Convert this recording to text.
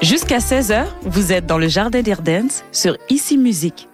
Jusqu'à 16h, vous êtes dans le Jardin d'Irdennes sur Ici Musique.